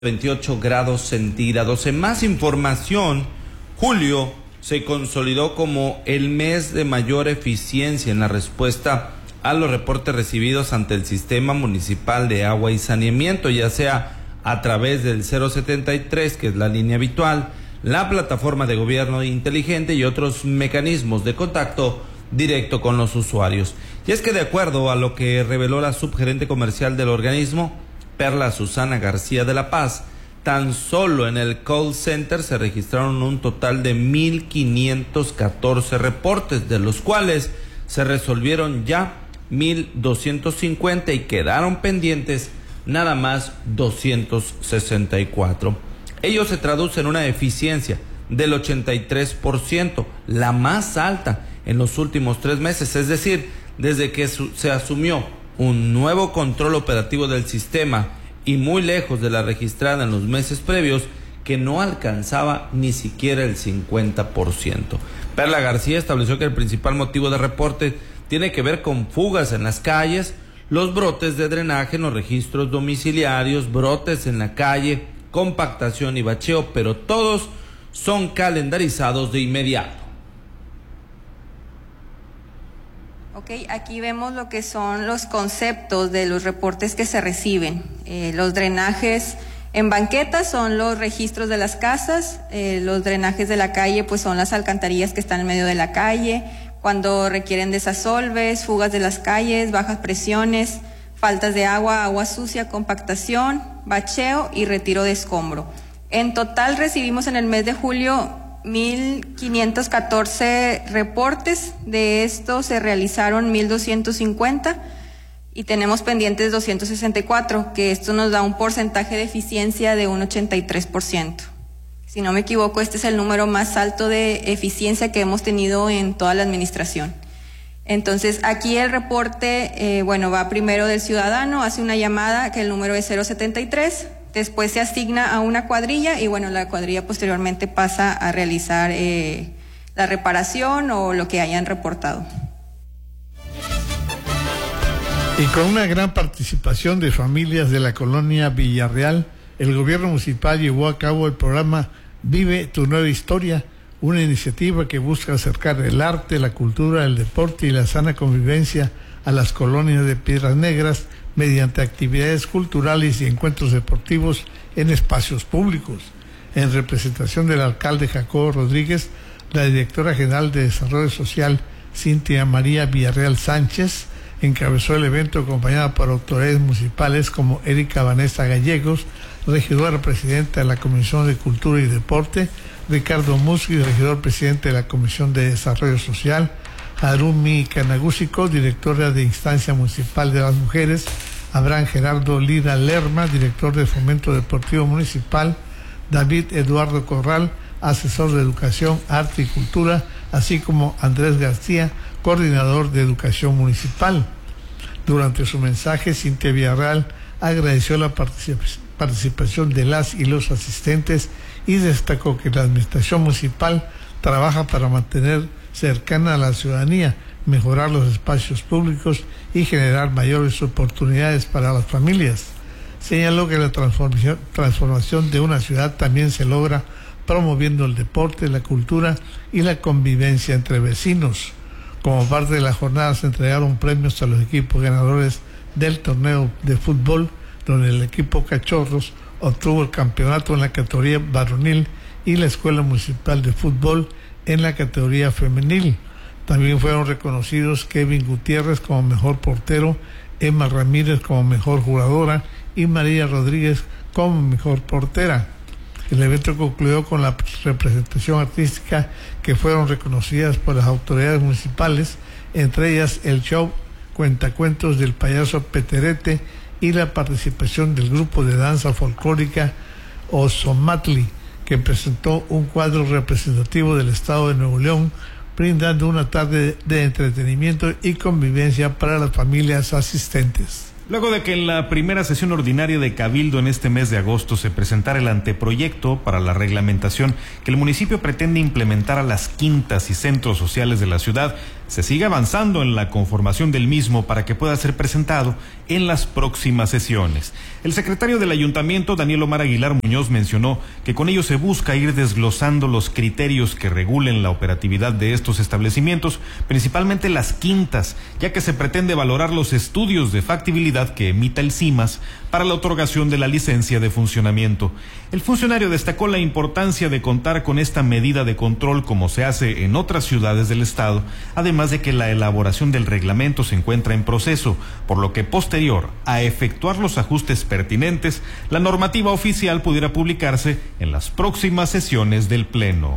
28 grados centígrados. En más información, julio se consolidó como el mes de mayor eficiencia en la respuesta a los reportes recibidos ante el Sistema Municipal de Agua y Saneamiento, ya sea a través del 073, que es la línea habitual, la plataforma de gobierno inteligente y otros mecanismos de contacto directo con los usuarios. Y es que de acuerdo a lo que reveló la subgerente comercial del organismo, Perla Susana García de la Paz, tan solo en el call center se registraron un total de 1,514 reportes, de los cuales se resolvieron ya 1,250 y quedaron pendientes nada más 264. Ello se traduce en una eficiencia del 83%, la más alta en los últimos 3 meses, es decir, desde que se asumió un nuevo control operativo del sistema y muy lejos de la registrada en los meses previos, que no alcanzaba ni siquiera el 50%. Perla García estableció que el principal motivo de reporte tiene que ver con fugas en las calles, los brotes de drenaje en los registros domiciliarios, brotes en la calle, compactación y bacheo, pero todos son calendarizados de inmediato. Ok, aquí vemos lo que son los conceptos de los reportes que se reciben. Los drenajes en banquetas son los registros de las casas, los drenajes de la calle pues son las alcantarillas que están en medio de la calle, cuando requieren desasolves, fugas de las calles, bajas presiones, faltas de agua, agua sucia, compactación, bacheo y retiro de escombro. En total recibimos en el mes de julio 1,514 reportes, de estos se realizaron 1,250 y tenemos pendientes 264, que esto nos da un porcentaje de eficiencia de un 83%. Si no me equivoco, este es el número más alto de eficiencia que hemos tenido en toda la administración. Entonces, aquí el reporte, va primero del ciudadano, hace una llamada, que el número es 073, después se asigna a una cuadrilla y la cuadrilla posteriormente pasa a realizar la reparación o lo que hayan reportado. Y con una gran participación de familias de la colonia Villarreal, el gobierno municipal llevó a cabo el programa Vive tu Nueva Historia, una iniciativa que busca acercar el arte, la cultura, el deporte y la sana convivencia a las colonias de Piedras Negras mediante actividades culturales y encuentros deportivos en espacios públicos. En representación del alcalde Jacobo Rodríguez, la directora general de Desarrollo Social, Cintia María Villarreal Sánchez, encabezó el evento acompañada por autoridades municipales como Erika Vanessa Gallegos, regidora presidenta de la Comisión de Cultura y Deporte, Ricardo Musqui, regidor presidente de la Comisión de Desarrollo Social, Harumi Kanagúsico, directora de Instancia Municipal de las Mujeres, Abraham Gerardo Lira Lerma, director de Fomento Deportivo Municipal, David Eduardo Corral, asesor de Educación, Arte y Cultura, así como Andrés García, coordinador de Educación Municipal. Durante su mensaje, Cintia Villarreal agradeció la participación de las y los asistentes y destacó que la administración municipal trabaja para mantener cercana a la ciudadanía, mejorar los espacios públicos y generar mayores oportunidades para las familias. Señaló que la transformación de una ciudad también se logra promoviendo el deporte, la cultura y la convivencia entre vecinos. Como parte de la jornada se entregaron premios a los equipos ganadores del torneo de fútbol, donde el equipo Cachorros obtuvo el campeonato en la categoría varonil y la Escuela Municipal de Fútbol en la categoría femenil. También fueron reconocidos Kevin Gutiérrez como mejor portero, Emma Ramírez como mejor jugadora y María Rodríguez como mejor portera. El evento concluyó con la representación artística que fueron reconocidas por las autoridades municipales, entre ellas el show Cuentacuentos del payaso Peterete y la participación del grupo de danza folclórica Ozomatli, que presentó un cuadro representativo del estado de Nuevo León, brindando una tarde de entretenimiento y convivencia para las familias asistentes. Luego de que en la primera sesión ordinaria de Cabildo en este mes de agosto se presentara el anteproyecto para la reglamentación que el municipio pretende implementar a las quintas y centros sociales de la ciudad, se sigue avanzando en la conformación del mismo para que pueda ser presentado en las próximas sesiones. El secretario del Ayuntamiento, Daniel Omar Aguilar Muñoz, mencionó que con ello se busca ir desglosando los criterios que regulen la operatividad de estos establecimientos, principalmente las quintas, ya que se pretende valorar los estudios de factibilidad que emita el CIMAS para la otorgación de la licencia de funcionamiento. El funcionario destacó la importancia de contar con esta medida de control como se hace en otras ciudades del estado, además de que la elaboración del reglamento se encuentra en proceso, por lo que posterior a efectuar los ajustes pertinentes, la normativa oficial pudiera publicarse en las próximas sesiones del Pleno.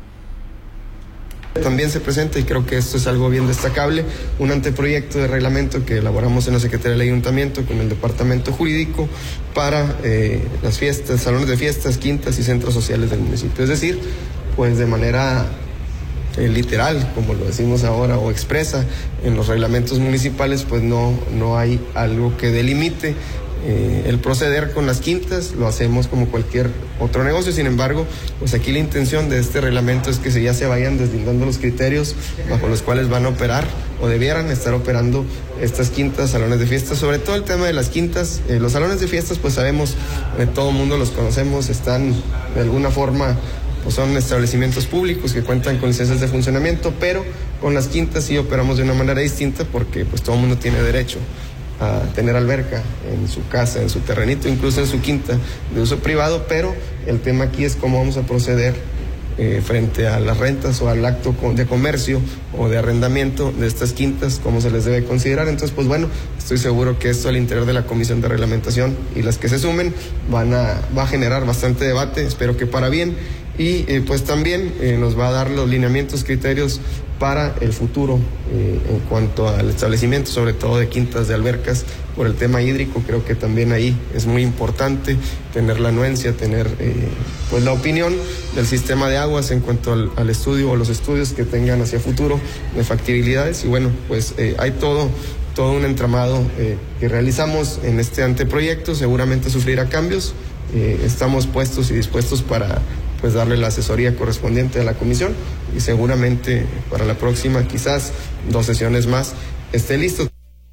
También se presenta, y creo que esto es algo bien destacable, un anteproyecto de reglamento que elaboramos en la Secretaría del Ayuntamiento con el Departamento Jurídico para las fiestas, salones de fiestas, quintas y centros sociales del municipio. Es decir, pues de manera literal, como lo decimos ahora, o expresa en los reglamentos municipales, pues no hay algo que delimite el proceder con las quintas. Lo hacemos como cualquier otro negocio. Sin embargo, pues aquí la intención de este reglamento es que ya se vayan deslindando los criterios bajo los cuales van a operar o debieran estar operando estas quintas, salones de fiestas. Sobre todo el tema de las quintas, los salones de fiestas, pues sabemos, todo el mundo los conocemos, están de alguna forma, pues son establecimientos públicos que cuentan con licencias de funcionamiento, pero con las quintas sí operamos de una manera distinta, porque pues todo el mundo tiene derecho a tener alberca en su casa, en su terrenito, incluso en su quinta de uso privado, pero el tema aquí es cómo vamos a proceder frente a las rentas o al acto de comercio o de arrendamiento de estas quintas, cómo se les debe considerar. Entonces, pues bueno, estoy seguro que esto al interior de la Comisión de Reglamentación y las que se sumen va a generar bastante debate, espero que para bien, y pues también nos va a dar los lineamientos, criterios para el futuro en cuanto al establecimiento, sobre todo de quintas, de albercas, por el tema hídrico. Creo que también ahí es muy importante tener la anuencia, tener pues la opinión del sistema de aguas en cuanto al estudio o los estudios que tengan hacia futuro de factibilidades. Y bueno, pues hay todo un entramado que realizamos en este anteproyecto. Seguramente sufrirá cambios, estamos puestos y dispuestos para pues darle la asesoría correspondiente a la comisión, y seguramente para la próxima, quizás 2 sesiones más, esté listo.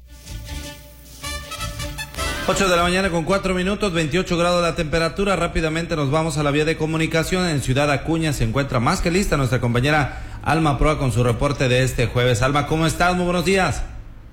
8 de la mañana con 4 minutos, 28 grados la temperatura. Rápidamente nos vamos a la vía de comunicación. En Ciudad Acuña se encuentra más que lista nuestra compañera Alma Proa con su reporte de este jueves. Alma, ¿cómo estás? Muy buenos días.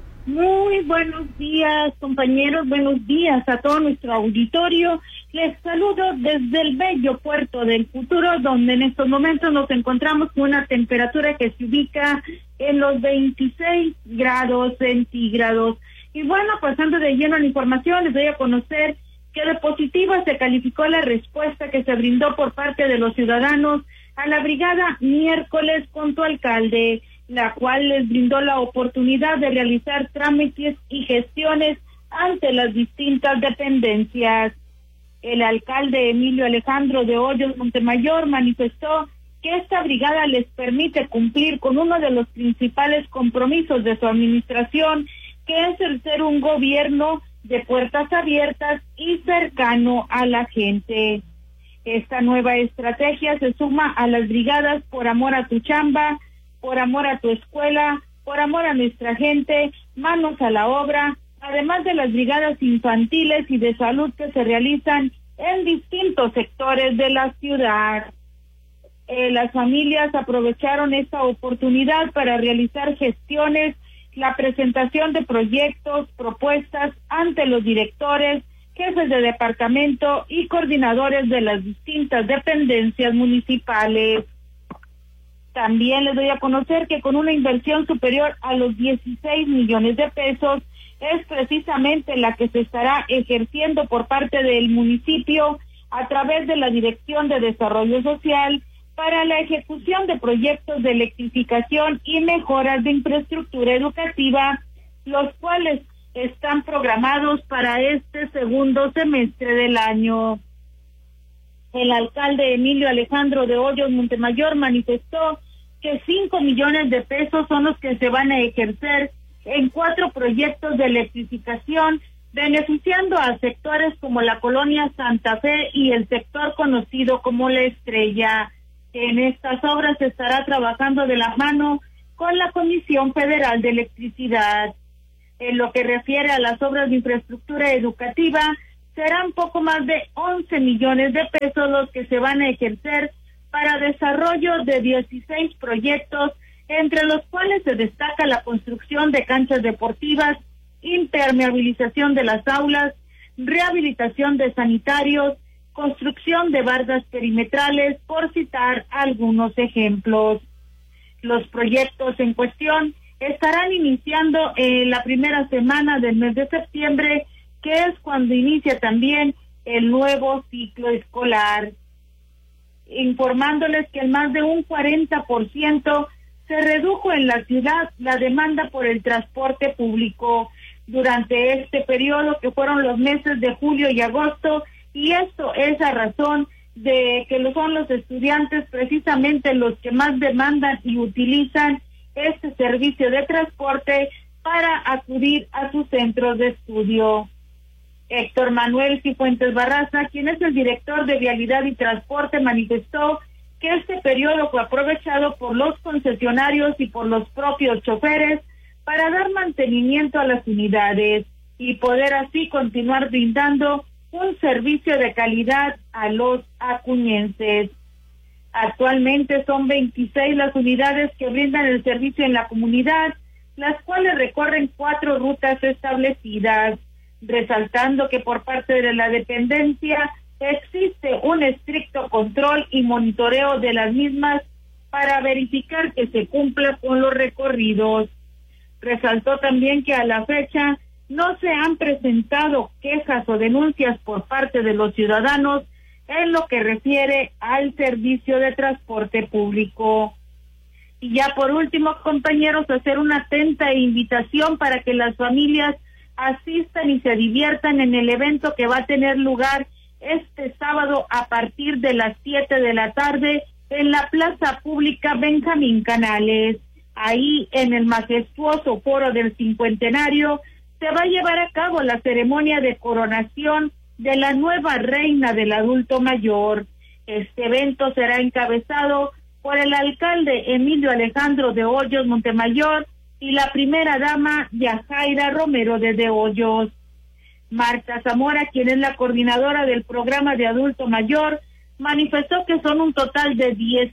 Muy buenos días, compañeros, buenos días a todo nuestro auditorio. Les saludo desde el bello puerto del Futuro, donde en estos momentos nos encontramos con una temperatura que se ubica en los 26 grados centígrados. Y bueno, pasando de lleno a la información, les doy a conocer que de positiva se calificó la respuesta que se brindó por parte de los ciudadanos a la brigada Miércoles con tu alcalde, la cual les brindó la oportunidad de realizar trámites y gestiones ante las distintas dependencias. El alcalde Emilio Alejandro de Hoyos Montemayor manifestó que esta brigada les permite cumplir con uno de los principales compromisos de su administración, que es el ser un gobierno de puertas abiertas y cercano a la gente. Esta nueva estrategia se suma a las brigadas Por Amor a tu Chamba, Por Amor a tu Escuela, Por Amor a nuestra gente, Manos a la Obra, además de las brigadas infantiles y de salud que se realizan en distintos sectores de la ciudad. Las familias aprovecharon esta oportunidad para realizar gestiones, la presentación de proyectos, propuestas ante los directores, jefes de departamento y coordinadores de las distintas dependencias municipales. También les doy a conocer que con una inversión superior a los 16 millones de pesos, es precisamente la que se estará ejerciendo por parte del municipio a través de la Dirección de Desarrollo Social para la ejecución de proyectos de electrificación y mejoras de infraestructura educativa, los cuales están programados para este segundo semestre del año. El alcalde Emilio Alejandro de Hoyos Montemayor manifestó que 5 millones de pesos son los que se van a ejercer en 4 proyectos de electrificación, beneficiando a sectores como la colonia Santa Fe y el sector conocido como La Estrella. En estas obras se estará trabajando de la mano con la Comisión Federal de Electricidad. En lo que refiere a las obras de infraestructura educativa, serán poco más de 11 millones de pesos los que se van a ejercer para desarrollo de 16 proyectos, entre los cuales se destaca la construcción de canchas deportivas, impermeabilización de las aulas, rehabilitación de sanitarios, construcción de bardas perimetrales, por citar algunos ejemplos. Los proyectos en cuestión estarán iniciando en la primera semana del mes de septiembre, que es cuando inicia también el nuevo ciclo escolar. Informándoles que en más de un 40% se redujo en la ciudad la demanda por el transporte público durante este periodo, que fueron los meses de julio y agosto, y esto es a razón de que son los estudiantes precisamente los que más demandan y utilizan este servicio de transporte para acudir a sus centros de estudio. Héctor Manuel Cifuentes Barraza, quien es el director de Vialidad y Transporte, manifestó que este periodo fue aprovechado por los concesionarios y por los propios choferes para dar mantenimiento a las unidades y poder así continuar brindando un servicio de calidad a los acuñenses. Actualmente son 26 las unidades que brindan el servicio en la comunidad, las cuales recorren 4 rutas establecidas, resaltando que por parte de la dependencia existe un estricto control y monitoreo de las mismas para verificar que se cumpla con los recorridos. Resaltó también que a la fecha no se han presentado quejas o denuncias por parte de los ciudadanos en lo que refiere al servicio de transporte público. Y ya por último, compañeros, hacer una atenta invitación para que las familias asistan y se diviertan en el evento que va a tener lugar este sábado a partir de las 7 de la tarde en la Plaza Pública Benjamín Canales. Ahí en el majestuoso foro del Cincuentenario se va a llevar a cabo la ceremonia de coronación de la nueva reina del adulto mayor. Este evento será encabezado por el alcalde Emilio Alejandro de Hoyos Montemayor y la primera dama Yajaira Romero de Hoyos. Marta Zamora, quien es la coordinadora del programa de adulto mayor, manifestó que son un total de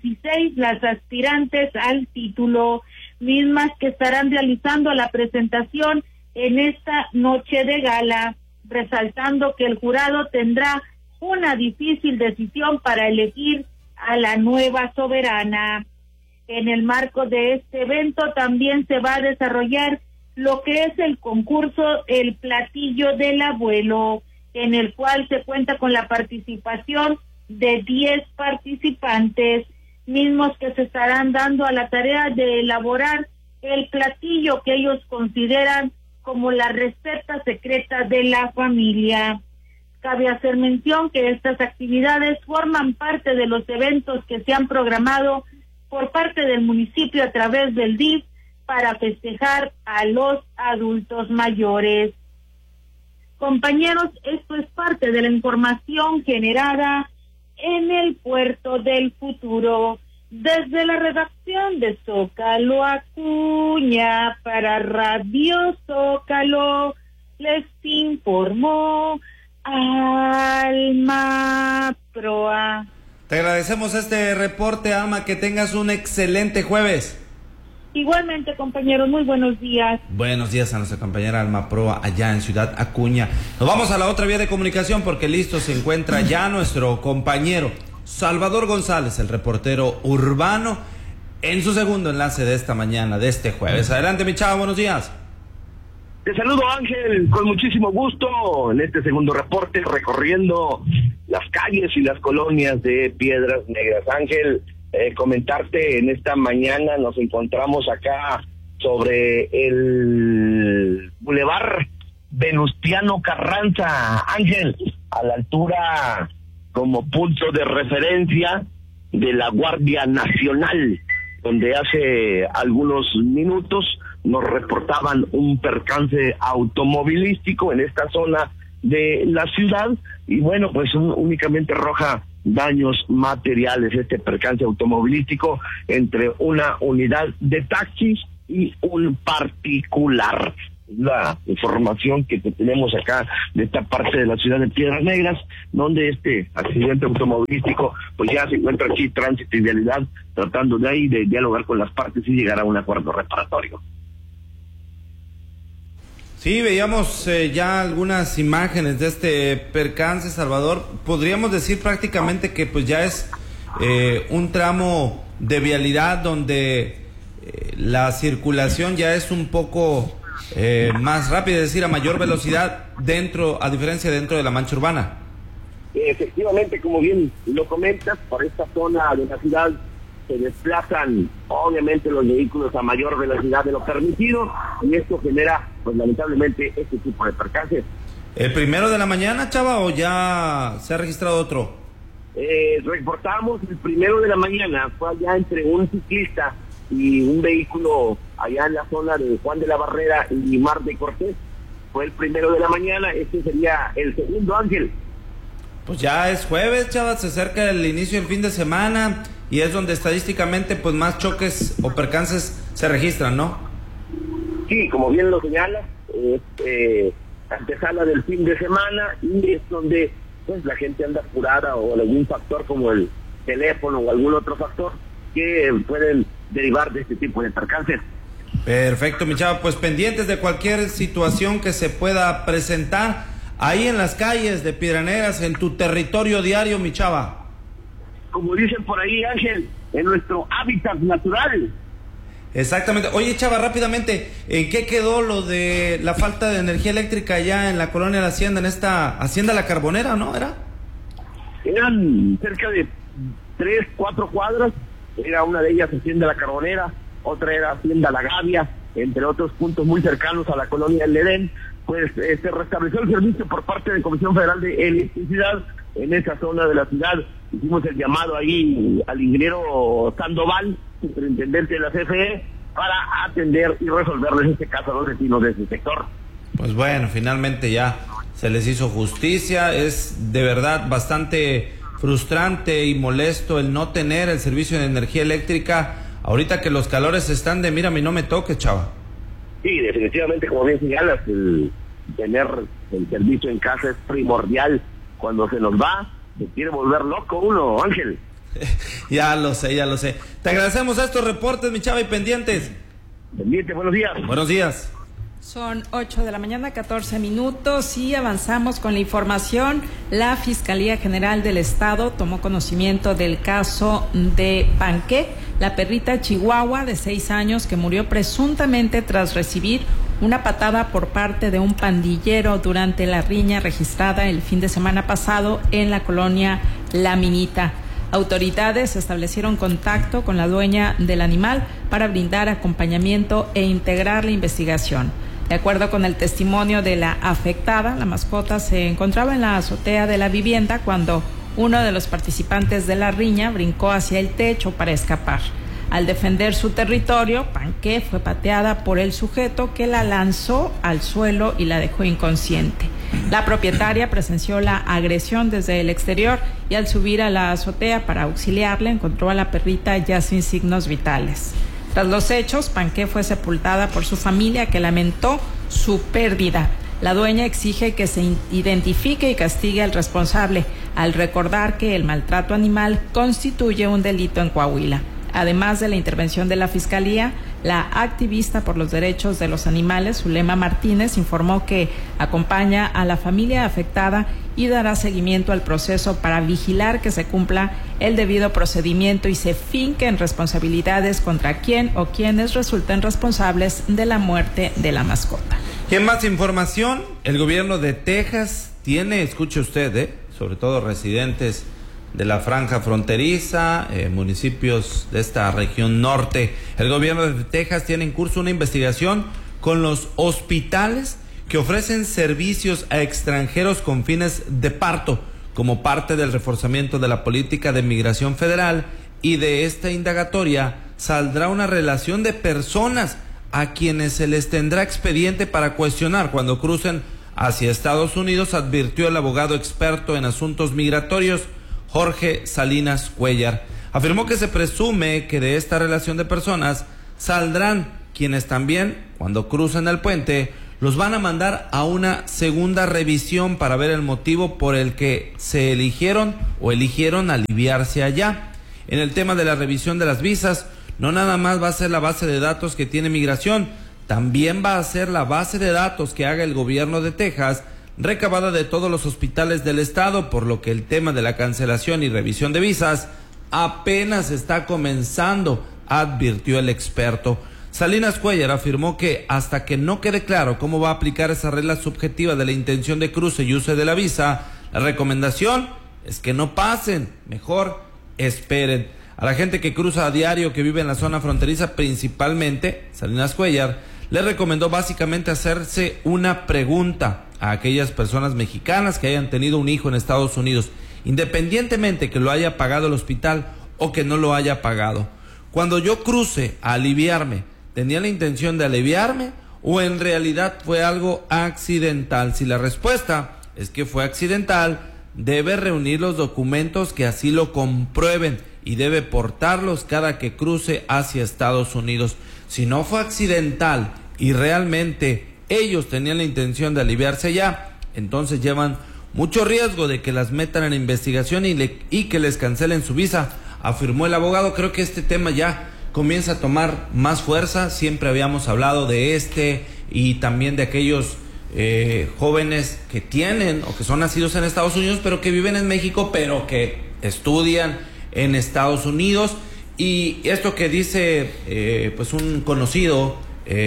16 las aspirantes al título, mismas que estarán realizando la presentación en esta noche de gala, resaltando que el jurado tendrá una difícil decisión para elegir a la nueva soberana. En el marco de este evento también se va a desarrollar lo que es el concurso El Platillo del Abuelo, en el cual se cuenta con la participación de 10 participantes, mismos que se estarán dando a la tarea de elaborar el platillo que ellos consideran como la receta secreta de la familia. Cabe hacer mención que estas actividades forman parte de los eventos que se han programado por parte del municipio a través del DIF para festejar a los adultos mayores. Compañeros, esto es parte de la información generada en el Puerto del Futuro. Desde la redacción de Zócalo Acuña para Radio Zócalo, les informó Alma Proa. Te agradecemos este reporte, Alma, que tengas un excelente jueves. Igualmente, compañeros, muy buenos días. Buenos días a nuestra compañera Alma Proa allá en Ciudad Acuña. Nos vamos a la otra vía de comunicación porque listo se encuentra ya nuestro compañero Salvador González, el reportero urbano, en su segundo enlace de esta mañana, de este jueves. Adelante, mi chavo, buenos días. Te saludo, Ángel, con muchísimo gusto en este segundo reporte recorriendo las calles y las colonias de Piedras Negras. Ángel, comentarte en esta mañana nos encontramos acá sobre el Boulevard Venustiano Carranza, Ángel, a la altura como punto de referencia de la Guardia Nacional, donde hace algunos minutos nos reportaban un percance automovilístico en esta zona de la ciudad y bueno, pues únicamente arroja daños materiales este percance automovilístico entre una unidad de taxis y un particular. La información que tenemos acá de esta parte de la ciudad de Piedras Negras, donde este accidente automovilístico pues ya se encuentra aquí Tránsito y Vialidad tratando de ahí de dialogar con las partes y llegar a un acuerdo reparatorio. Sí, veíamos ya algunas imágenes de este percance, Salvador. Podríamos decir prácticamente que pues ya es un tramo de vialidad donde la circulación ya es un poco más rápida, es decir, a mayor velocidad a diferencia dentro de la mancha urbana. Efectivamente, como bien lo comentas, por esta zona de la ciudad se desplazan obviamente los vehículos a mayor velocidad de lo permitido y esto genera pues lamentablemente este tipo de percances. ¿El 1 de la mañana, Chava, o ya se ha registrado otro? Reportamos el 1 de la mañana, fue allá entre un ciclista y un vehículo allá en la zona de Juan de la Barrera y Mar de Cortés. Fue el 1 de la mañana, este sería el segundo, Ángel. Pues ya es jueves, Chava, se acerca el inicio del fin de semana y es donde estadísticamente pues más choques o percances se registran, ¿no? Sí, como bien lo señala, antesala del fin de semana y es donde pues la gente anda apurada o algún factor como el teléfono o algún otro factor que pueden derivar de este tipo de percances. Perfecto, mi Chava, pues pendientes de cualquier situación que se pueda presentar ahí en las calles de Piedras Negras, en tu territorio diario, mi Chava. Como dicen por ahí, Ángel, en nuestro hábitat natural. Exactamente. Oye, Chava, rápidamente, ¿en qué quedó lo de la falta de energía eléctrica allá en la colonia de la Hacienda, en esta Hacienda La Carbonera, ¿no? Eran cerca de 3-4 cuadras, era una de ellas Hacienda La Carbonera, otra era Hacienda La Gavia, entre otros puntos muy cercanos a la colonia del Edén. Pues se restableció el servicio por parte de Comisión Federal de Electricidad en esa zona de la ciudad. Hicimos el llamado ahí al ingeniero Sandoval, superintendente de la CFE, para atender y resolverles este caso a los vecinos de ese sector. Pues bueno, finalmente ya se les hizo justicia. Es de verdad bastante frustrante y molesto el no tener el servicio de energía eléctrica ahorita que los calores están de mírame y no me toques, Chava. Sí, definitivamente, como bien señalas, el tener el servicio en casa es primordial. Cuando se nos va, se quiere volver loco uno, Ángel. Ya lo sé. Te agradecemos estos reportes, mi Chava, y pendientes. Pendiente, buenos días. Buenos días. Son 8 de la mañana, 14 minutos y avanzamos con la información. La Fiscalía General del Estado tomó conocimiento del caso de Panqué, la perrita chihuahua de 6 años que murió presuntamente tras recibir una patada por parte de un pandillero durante la riña registrada el fin de semana pasado en la colonia La Minita. Autoridades establecieron contacto con la dueña del animal para brindar acompañamiento e integrar la investigación. De acuerdo con el testimonio de la afectada, la mascota se encontraba en la azotea de la vivienda cuando uno de los participantes de la riña brincó hacia el techo para escapar. Al defender su territorio, Panqué fue pateada por el sujeto que la lanzó al suelo y la dejó inconsciente. La propietaria presenció la agresión desde el exterior y al subir a la azotea para auxiliarle encontró a la perrita ya sin signos vitales. Tras los hechos, Panqué fue sepultada por su familia que lamentó su pérdida. La dueña exige que se identifique y castigue al responsable, al recordar que el maltrato animal constituye un delito en Coahuila. Además de la intervención de la Fiscalía, la activista por los derechos de los animales, Zulema Martínez, informó que acompaña a la familia afectada y dará seguimiento al proceso para vigilar que se cumpla el debido procedimiento y se finquen responsabilidades contra quien o quienes resulten responsables de la muerte de la mascota. Y en más información, el gobierno de Texas tiene, escuche usted, sobre todo residentes de la franja fronteriza, municipios de esta región norte. El gobierno de Texas tiene en curso una investigación con los hospitales que ofrecen servicios a extranjeros con fines de parto, como parte del reforzamiento de la política de migración federal, y de esta indagatoria saldrá una relación de personas a quienes se les tendrá expediente para cuestionar cuando crucen hacia Estados Unidos, advirtió el abogado experto en asuntos migratorios Jorge Salinas Cuellar. Afirmó que se presume que de esta relación de personas saldrán quienes también, cuando crucen el puente, los van a mandar a una segunda revisión para ver el motivo por el que se eligieron aliviarse allá. En el tema de la revisión de las visas, no nada más va a ser la base de datos que tiene Migración, también va a ser la base de datos que haga el gobierno de Texas, recabada de todos los hospitales del estado, por lo que el tema de la cancelación y revisión de visas apenas está comenzando, advirtió el experto. Salinas Cuellar afirmó que hasta que no quede claro cómo va a aplicar esa regla subjetiva de la intención de cruce y uso de la visa, la recomendación es que no pasen, mejor esperen. A la gente que cruza a diario, que vive en la zona fronteriza principalmente, Salinas Cuellar le recomendó básicamente hacerse una pregunta a aquellas personas mexicanas que hayan tenido un hijo en Estados Unidos, independientemente que lo haya pagado el hospital o que no lo haya pagado. Cuando yo cruce a aliviarme, ¿tenía la intención de aliviarme o en realidad fue algo accidental? Si la respuesta es que fue accidental, debe reunir los documentos que así lo comprueben y debe portarlos cada que cruce hacia Estados Unidos. Si no fue accidental y realmente ellos tenían la intención de aliviarse ya, entonces llevan mucho riesgo de que las metan en investigación y que les cancelen su visa, afirmó el abogado. Creo que este tema ya comienza a tomar más fuerza. Siempre habíamos hablado de y también de aquellos jóvenes que tienen o que son nacidos en Estados Unidos pero que viven en México pero que estudian en Estados Unidos. Y esto que dice pues un conocido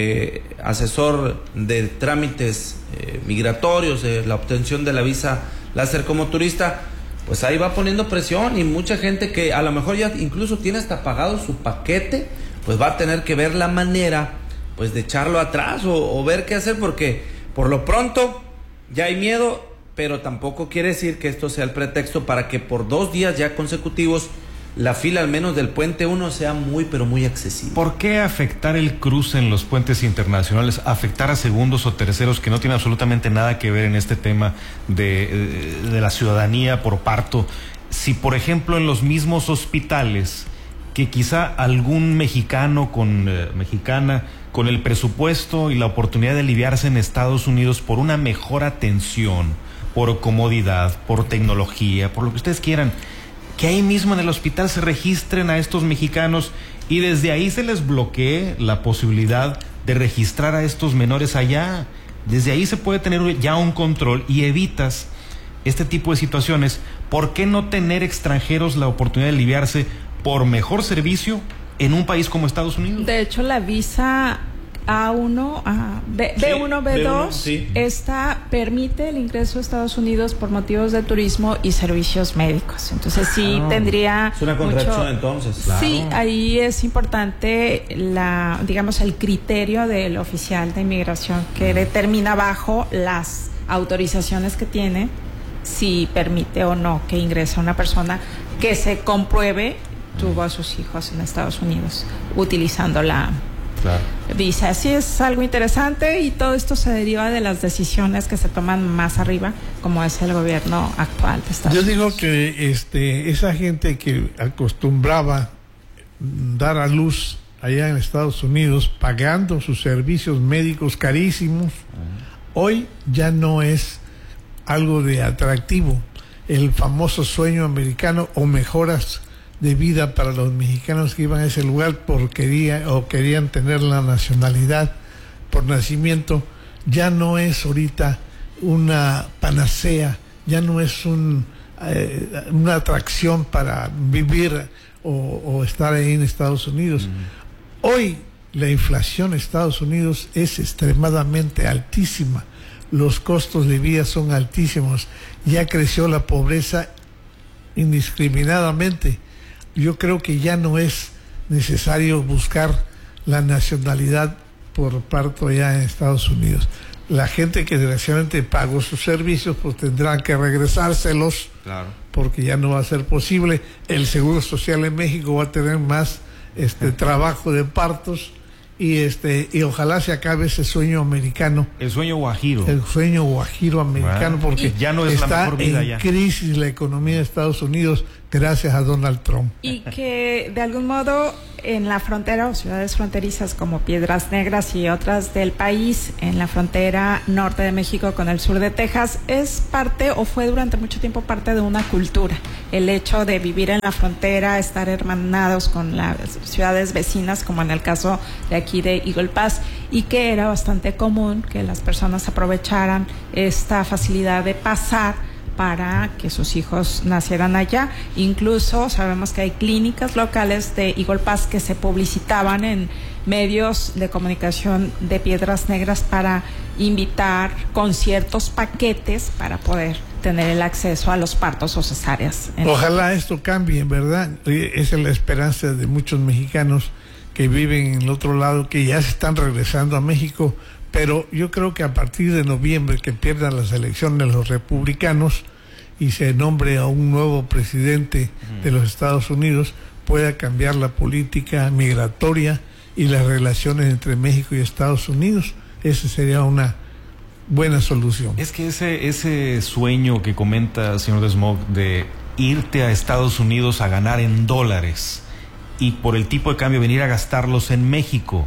asesor de trámites migratorios, de la obtención de la visa láser como turista, pues ahí va poniendo presión, y mucha gente que a lo mejor ya incluso tiene hasta pagado su paquete, pues va a tener que ver la manera pues de echarlo atrás o ver qué hacer, porque por lo pronto ya hay miedo, pero tampoco quiere decir que esto sea el pretexto para que por 2 días ya consecutivos la fila al menos del puente 1 sea muy pero muy accesible. ¿Por qué afectar el cruce en los puentes internacionales, afectar a segundos o terceros que no tienen absolutamente nada que ver en este tema de la ciudadanía por parto? Si por ejemplo en los mismos hospitales que quizá algún mexicano mexicana con el presupuesto y la oportunidad de aliviarse en Estados Unidos por una mejor atención, por comodidad, por tecnología, por lo que ustedes quieran, que ahí mismo en el hospital se registren a estos mexicanos y desde ahí se les bloquee la posibilidad de registrar a estos menores allá? Desde ahí se puede tener ya un control y evitas este tipo de situaciones. ¿Por qué no tener extranjeros la oportunidad de aliviarse por mejor servicio en un país como Estados Unidos? De hecho, la visa A1, B1, B2, sí, esta permite el ingreso a Estados Unidos por motivos de turismo y servicios médicos. Entonces sí tendría es una contracción entonces. Claro. Sí, ahí es importante el criterio del oficial de inmigración que determina bajo las autorizaciones que tiene si permite o no que ingrese una persona que se compruebe tuvo a sus hijos en Estados Unidos utilizando la visa. Así es algo interesante, y todo esto se deriva de las decisiones que se toman más arriba, como es el gobierno actual de Estados Unidos. Yo digo que esa gente que acostumbraba dar a luz allá en Estados Unidos pagando sus servicios médicos carísimos, hoy ya no es algo de atractivo. El famoso sueño americano o mejoras de vida para los mexicanos que iban a ese lugar querían tener la nacionalidad por nacimiento, ya no es ahorita una panacea, ya no es una atracción para vivir o estar ahí en Estados Unidos. Hoy la inflación en Estados Unidos es extremadamente altísima, los costos de vida son altísimos, ya creció la pobreza indiscriminadamente. Yo creo que ya no es necesario buscar la nacionalidad por parto allá en Estados Unidos. La gente que desgraciadamente pagó sus servicios pues tendrán que regresárselos, claro, porque ya no va a ser posible. El Seguro Social en México va a tener más trabajo de partos y ojalá se acabe ese sueño americano. El sueño guajiro. El sueño guajiro americano, porque ya no es está la mejor vida en crisis la economía de Estados Unidos. gracias a Donald Trump. Y que de algún modo en la frontera o ciudades fronterizas como Piedras Negras y otras del país, en la frontera norte de México con el sur de Texas, es parte o fue durante mucho tiempo parte de una cultura. El hecho de vivir en la frontera, estar hermanados con las ciudades vecinas, como en el caso de aquí de Eagle Pass, y que era bastante común que las personas aprovecharan esta facilidad de pasar para que sus hijos nacieran allá. Incluso sabemos que hay clínicas locales de Eagle Pass que se publicitaban en medios de comunicación de Piedras Negras para invitar con ciertos paquetes para poder tener el acceso a los partos o cesáreas. Ojalá esto cambie, ¿verdad? Esa es la esperanza de muchos mexicanos que viven en el otro lado, que ya se están regresando a México, pero yo creo que a partir de noviembre, que pierdan las elecciones los republicanos y se nombre a un nuevo presidente de los Estados Unidos, pueda cambiar la política migratoria y las relaciones entre México y Estados Unidos. Esa sería una buena solución. Es que ese sueño que comenta el señor Desmog de irte a Estados Unidos a ganar en dólares y por el tipo de cambio venir a gastarlos en México,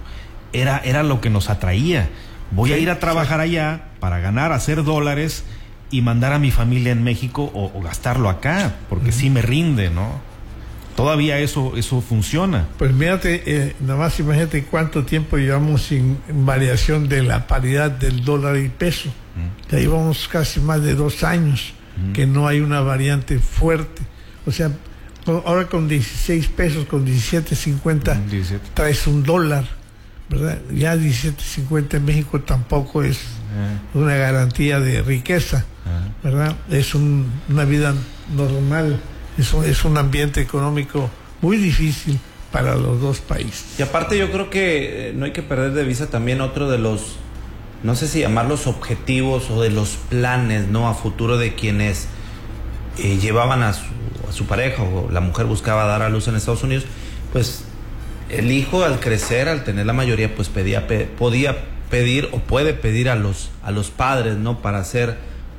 era lo que nos atraía. Voy a ir a trabajar allá para ganar, hacer dólares y mandar a mi familia en México o gastarlo acá, porque sí me rinde, ¿no? Todavía eso funciona. Pues mírate, nada más imagínate cuánto tiempo llevamos sin variación de la paridad del dólar y peso. Ya llevamos casi más de 2 años que no hay una variante fuerte. O sea, ahora con 16 pesos, con 17.50 traes un dólar, ¿verdad? Ya 17.50 en México tampoco es una garantía de riqueza, ¿verdad? Es una vida normal, es un ambiente económico muy difícil para los dos países. Y aparte yo creo que no hay que perder de vista también otro de los, no sé si llamarlos objetivos o de los planes, ¿no?, a futuro de quienes llevaban a su pareja, o la mujer buscaba dar a luz en Estados Unidos. Pues el hijo, al crecer, al tener la mayoría, pues podía pedir o puede pedir a los padres, ¿no?, para hacer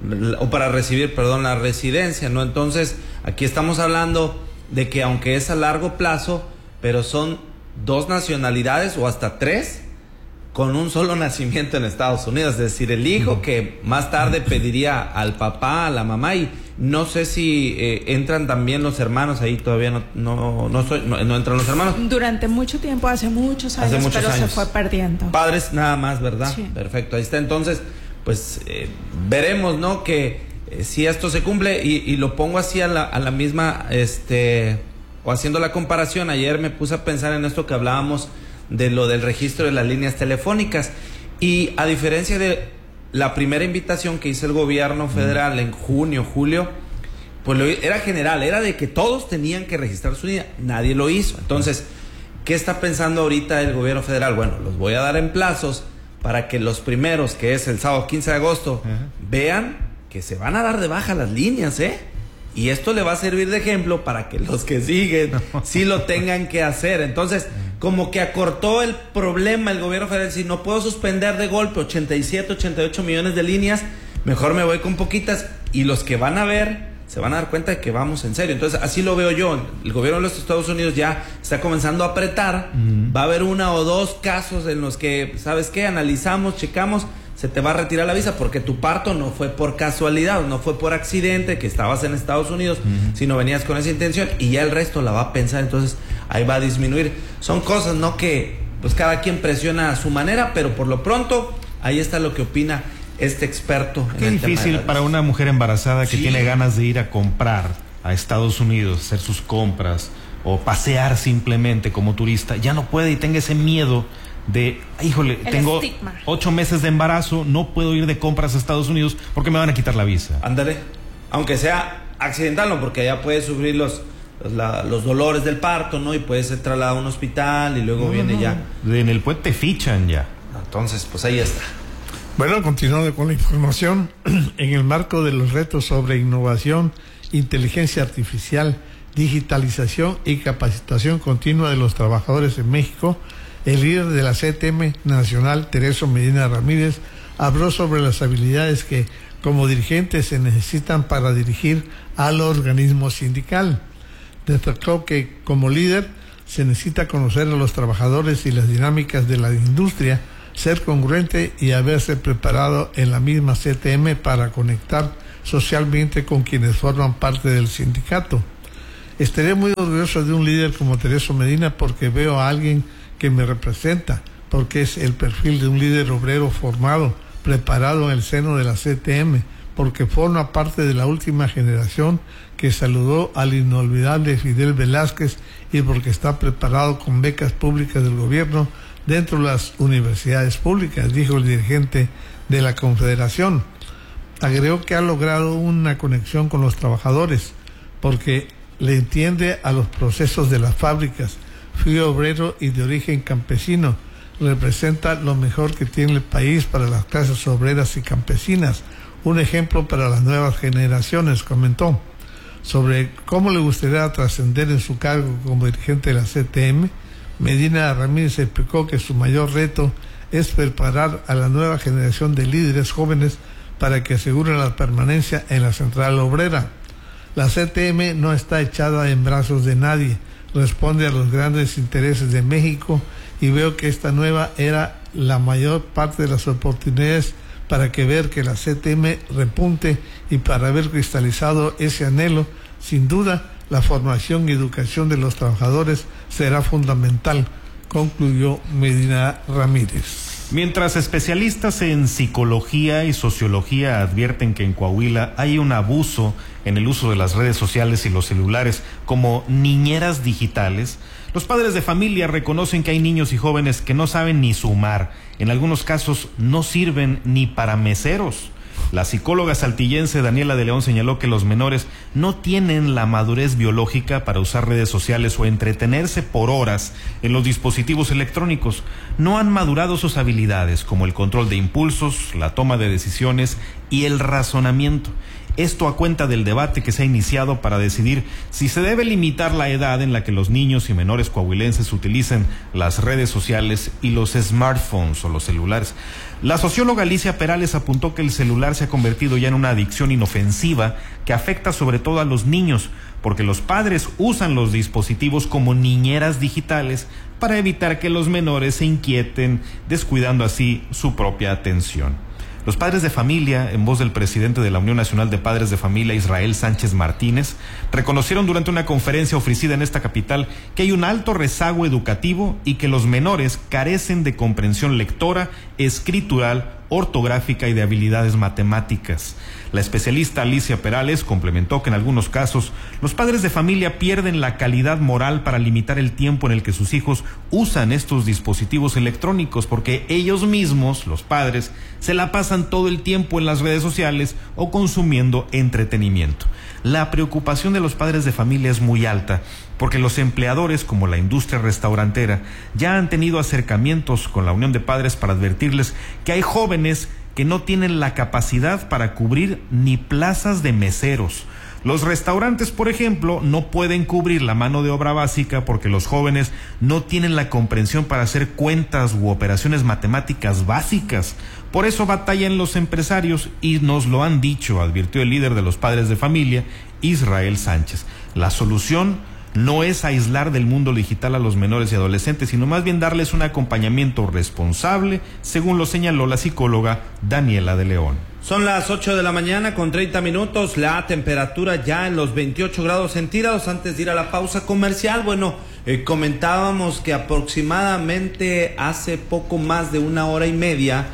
o para recibir, la residencia, ¿no? Entonces, aquí estamos hablando de que aunque es a largo plazo, pero son 2 nacionalidades o hasta 3 con un solo nacimiento en Estados Unidos, es decir, el hijo que más tarde pediría al papá, a la mamá, y no sé si entran también los hermanos, ahí todavía no entran los hermanos. Durante mucho tiempo, hace muchos años, se fue perdiendo. Padres nada más, ¿verdad? Sí. Perfecto, ahí está. Entonces, pues veremos, ¿no?, que si esto se cumple, y lo pongo así a la misma, o haciendo la comparación. Ayer me puse a pensar en esto que hablábamos de lo del registro de las líneas telefónicas, y a diferencia de la primera invitación que hizo el gobierno federal en junio, julio, pues era general, era de que todos tenían que registrar su línea, nadie lo hizo. Entonces, ¿qué está pensando ahorita el gobierno federal? Bueno, los voy a dar en plazos para que los primeros, que es el sábado 15 de agosto, vean que se van a dar de baja las líneas, y esto le va a servir de ejemplo para que los que siguen sí lo tengan que hacer. Entonces, como que acortó el problema el gobierno federal. Si no puedo suspender de golpe 87, 88 millones de líneas, mejor me voy con poquitas, y los que van a ver se van a dar cuenta de que vamos en serio. Entonces, así lo veo yo. El gobierno de los Estados Unidos ya está comenzando a apretar. Va a haber 1 o 2 casos en los que, ¿sabes qué?, analizamos, checamos, se te va a retirar la visa porque tu parto no fue por casualidad, no fue por accidente que estabas en Estados Unidos, sino venías con esa intención, y ya el resto la va a pensar. Entonces ahí va a disminuir. Son cosas, ¿no?, que pues cada quien presiona a su manera, pero por lo pronto ahí está lo que opina este experto. Qué difícil para una mujer embarazada que tiene ganas de ir a comprar a Estados Unidos, hacer sus compras o pasear simplemente como turista, ya no puede y tenga ese miedo de, híjole, tengo estigma. 8 meses de embarazo, no puedo ir de compras a Estados Unidos porque me van a quitar la visa. Ándale, aunque sea accidental, ¿no?, porque allá puede sufrir los dolores del parto, ¿no?, y puede ser trasladado a un hospital y luego viene ya. En el puente te fichan ya. Entonces, pues ahí está. Bueno, continuando con la información, en el marco de los retos sobre innovación, inteligencia artificial, digitalización y capacitación continua de los trabajadores en México, el líder de la CTM Nacional, Tereso Medina Ramírez, habló sobre las habilidades que como dirigentes se necesitan para dirigir al organismo sindical. Destacó que como líder se necesita conocer a los trabajadores y las dinámicas de la industria, ser congruente y haberse preparado en la misma CTM para conectar socialmente con quienes forman parte del sindicato. Estaré muy orgulloso de un líder como Tereso Medina porque veo a alguien que me representa, porque es el perfil de un líder obrero formado, preparado en el seno de la CTM, porque forma parte de la última generación que saludó al inolvidable Fidel Velázquez y porque está preparado con becas públicas del gobierno dentro de las universidades públicas, dijo el dirigente de la Confederación. Agregó que ha logrado una conexión con los trabajadores porque le entiende a los procesos de las fábricas. Fui obrero y de origen campesino. Representa lo mejor que tiene el país para las clases obreras y campesinas. Un ejemplo para las nuevas generaciones, comentó. Sobre cómo le gustaría trascender en su cargo como dirigente de la CTM, Medina Ramírez explicó que su mayor reto es preparar a la nueva generación de líderes jóvenes para que aseguren la permanencia en la central obrera. La CTM no está echada en brazos de nadie, responde a los grandes intereses de México y veo que esta nueva era la mayor parte de las oportunidades para que ver que la CTM repunte y para haber cristalizado ese anhelo. Sin duda, la formación y educación de los trabajadores será fundamental, concluyó Medina Ramírez. Mientras especialistas en psicología y sociología advierten que en Coahuila hay un abuso en el uso de las redes sociales y los celulares como niñeras digitales, los padres de familia reconocen que hay niños y jóvenes que no saben ni sumar, en algunos casos no sirven ni para meseros. La psicóloga saltillense Daniela de León señaló que los menores no tienen la madurez biológica para usar redes sociales o entretenerse por horas en los dispositivos electrónicos. No han madurado sus habilidades como el control de impulsos, la toma de decisiones y el razonamiento. Esto a cuenta del debate que se ha iniciado para decidir si se debe limitar la edad en la que los niños y menores coahuilenses utilicen las redes sociales y los smartphones o los celulares. La socióloga Alicia Perales apuntó que el celular se ha convertido ya en una adicción inofensiva que afecta sobre todo a los niños, porque los padres usan los dispositivos como niñeras digitales para evitar que los menores se inquieten, descuidando así su propia atención. Los padres de familia, en voz del presidente de la Unión Nacional de Padres de Familia, Israel Sánchez Martínez, reconocieron durante una conferencia ofrecida en esta capital que hay un alto rezago educativo y que los menores carecen de comprensión lectora, escritural, ortográfica y de habilidades matemáticas. La especialista Alicia Perales complementó que en algunos casos los padres de familia pierden la calidad moral para limitar el tiempo en el que sus hijos usan estos dispositivos electrónicos porque ellos mismos, los padres, se la pasan todo el tiempo en las redes sociales o consumiendo entretenimiento. La preocupación de los padres de familia es muy alta porque los empleadores, como la industria restaurantera, ya han tenido acercamientos con la Unión de Padres para advertirles que hay jóvenes que no tienen la capacidad para cubrir ni plazas de meseros. Los restaurantes, por ejemplo, no pueden cubrir la mano de obra básica porque los jóvenes no tienen la comprensión para hacer cuentas u operaciones matemáticas básicas. Por eso batallan los empresarios y nos lo han dicho, advirtió el líder de los padres de familia, Israel Sánchez. La solución no es aislar del mundo digital a los menores y adolescentes, sino más bien darles un acompañamiento responsable, según lo señaló la psicóloga Daniela de León. Son las 8 de la mañana con 30 minutos, la temperatura ya en los 28 grados centígrados. Antes de ir a la pausa comercial, comentábamos que aproximadamente hace poco más de una hora y media,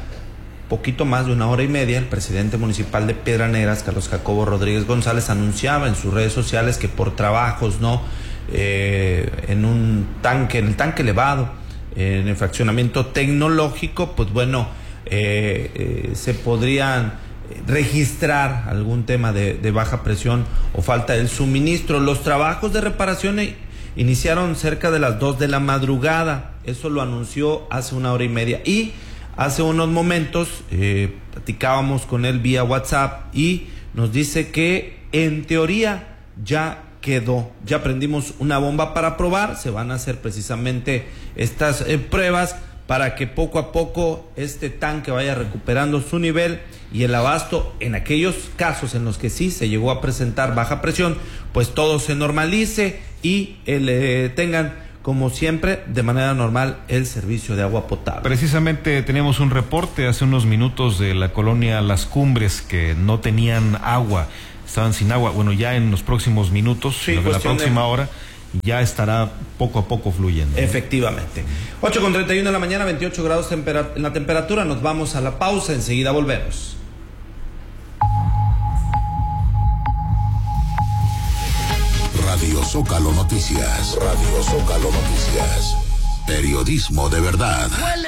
el presidente municipal de Piedras Negras, Carlos Jacobo Rodríguez González, anunciaba en sus redes sociales que por trabajos, en el tanque elevado, en el fraccionamiento tecnológico, se podrían registrar algún tema de baja presión o falta del suministro. Los trabajos de reparación iniciaron cerca de las 2 de la madrugada. Eso lo anunció hace una hora y media. Y hace unos momentos platicábamos con él vía WhatsApp y nos dice que en teoría ya quedó. Ya prendimos una bomba para probar. Se van a hacer precisamente estas pruebas para que poco a poco este tanque vaya recuperando su nivel y el abasto en aquellos casos en los que sí se llegó a presentar baja presión, pues todo se normalice y tengan como siempre, de manera normal, el servicio de agua potable. Precisamente teníamos un reporte hace unos minutos de la colonia Las Cumbres que no tenían agua, estaban sin agua. Bueno, ya en los próximos minutos, sí, en la próxima hora, ya estará poco a poco fluyendo. Efectivamente. 8:31 de la mañana, 28 grados en la temperatura. Nos vamos a la pausa, enseguida volvemos. Radio Zócalo Noticias. Radio Zócalo Noticias. Periodismo de verdad.